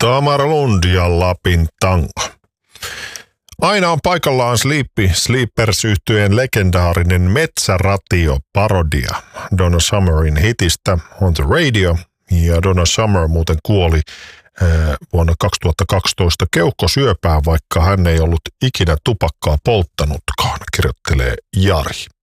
Tamara Lund ja Lapin tango. Aina on paikallaan Sleepers-yhtyeen legendaarinen metsäratio-parodia Donna Summerin hitistä On the Radio. Ja Donna Summer muuten kuoli vuonna 2012 keuhkosyöpään, vaikka hän ei ollut ikinä tupakkaa polttanutkaan, kirjoittelee Jari.